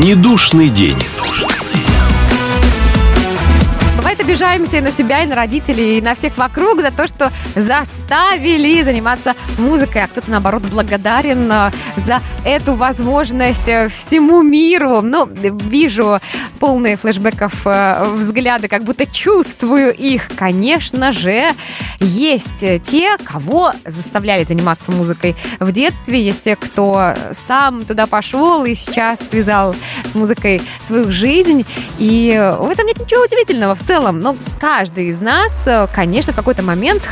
Недушный день. Бывает, обижаемся и на себя, и на родителей, и на всех вокруг за то, что заставили заниматься музыкой, а кто-то, наоборот, благодарен за эту возможность всему миру. Ну, вижу полные флешбеков взгляды, как будто чувствую их. Конечно же, есть те, кого заставляли заниматься музыкой в детстве, есть те, кто сам туда пошел и сейчас связал с музыкой свою жизнь. И в этом нет ничего удивительного в целом. Но каждый из нас, конечно, в какой-то момент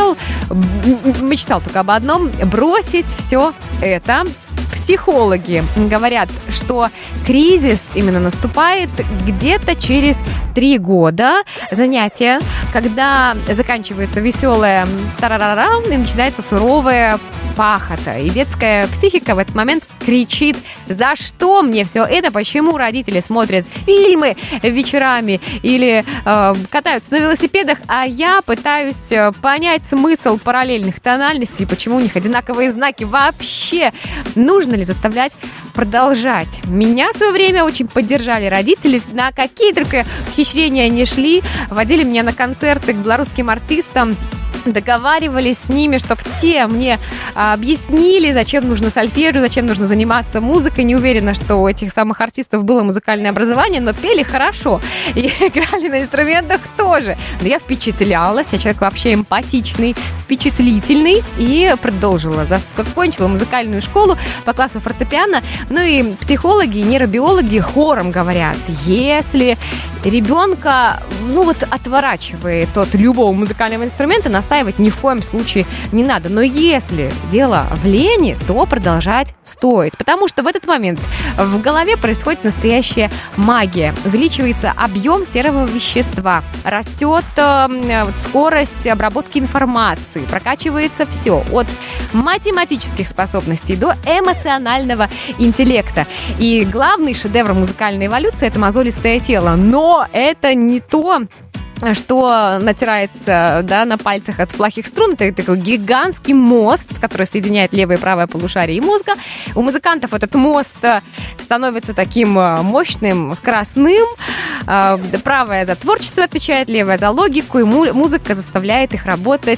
мечтал только об одном – бросить все это. Психологи говорят, что кризис именно наступает где-то через 3 года занятия, когда заканчивается веселое тарарара и начинается суровая пахота. И детская психика в этот момент кричит: за что мне все это? Почему родители смотрят фильмы вечерами или катаются на велосипедах, а я пытаюсь понять смысл параллельных тональностей, почему у них одинаковые знаки вообще? Нужно ли заставлять продолжать? Меня в свое время очень поддержали родители. На какие только ухищрения не шли. Водили меня на концерты к белорусским артистам. Договаривались с ними, чтобы те мне объяснили, зачем нужно сольфеджио, зачем нужно заниматься музыкой. Не уверена, что у этих самых артистов было музыкальное образование, но пели хорошо и играли на инструментах тоже. Но я впечатлялась, я человек вообще эмпатичный, впечатлительный, и продолжила. Закончила музыкальную школу по классу фортепиано. Ну и психологи, нейробиологи хором говорят: если ребенка, отворачивает от любого музыкального инструмента, настаивать ни в коем случае не надо. Но если дело в лени, то продолжать стоит. Потому что в этот момент в голове происходит настоящая магия. Увеличивается объем серого вещества, растет скорость обработки информации, прокачивается все от математических способностей до эмоционального интеллекта. И главный шедевр музыкальной эволюции – это мозолистое тело. Но это не то, что натирается, на пальцах от плохих струн. Это такой гигантский мост, который соединяет левое и правое полушарие мозга. У музыкантов этот мост становится таким мощным, скоростным. Правое за творчество отвечает, левое за логику, и музыка заставляет их работать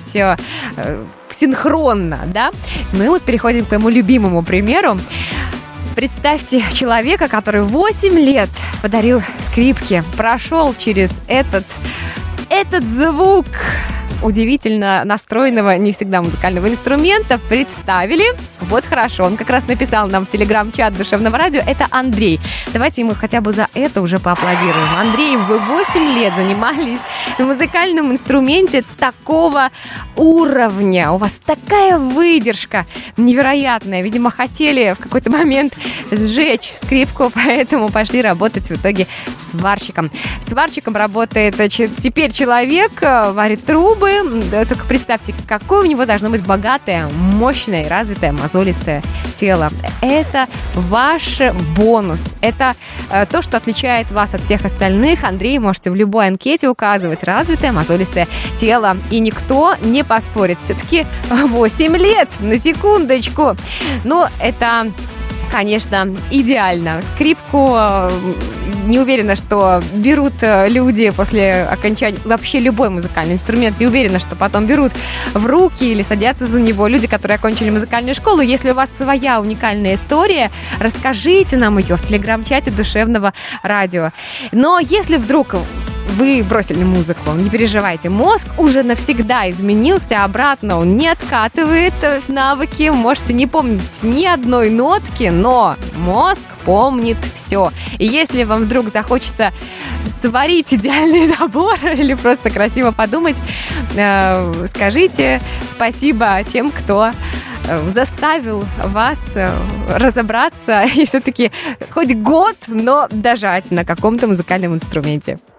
синхронно, да? Мы вот переходим к моему любимому примеру. Представьте человека, который 8 лет подарил скрипки, прошел через этот звук удивительно настроенного, не всегда музыкального инструмента, представили. Вот хорошо, он как раз написал нам в телеграм-чат Душевного радио. Это Андрей. Давайте ему хотя бы за это уже поаплодируем. Андрей, вы 8 лет занимались на музыкальном инструменте такого уровня. У вас такая выдержка невероятная. Видимо, хотели в какой-то момент сжечь скрипку, поэтому пошли работать в итоге сварщиком. Сварщиком работает теперь человек, варит трубы. Только представьте, какое у него должно быть богатое, мощное, развитое, мозолистое тело. Это ваш бонус. Это то, что отличает вас от всех остальных. Андрей, можете в любой анкете указывать: развитое, мозолистое тело. И никто не поспорит. Все-таки 8 лет, на секундочку. Но это, конечно, идеально. Скрипку не уверена, что берут люди после окончания, вообще любой музыкальный инструмент, не уверена, что потом берут в руки или садятся за него люди, которые окончили музыкальную школу. Если у вас своя уникальная история, расскажите нам ее в телеграм-чате Душевного радио. Но если вдруг вы бросили музыку, не переживайте, мозг уже навсегда изменился, обратно он не откатывает навыки, можете не помнить ни одной нотки, но мозг помнит все. И если вам вдруг захочется сварить идеальный забор или просто красиво подумать, скажите спасибо тем, кто заставил вас разобраться и все-таки хоть год, но дожать на каком-то музыкальном инструменте.